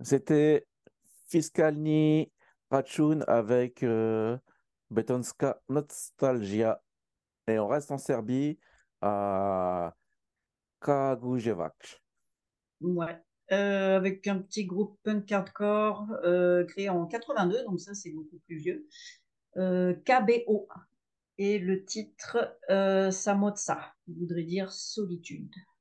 C'était Fiskalni Racun avec Betonska Nostalgia. Et on reste en Serbie à Kragujevac. Ouais. Avec un petit groupe punk hardcore créé en 82, donc ça c'est beaucoup plus vieux. KBO. Et le titre Samotsa, qui voudrait dire solitude.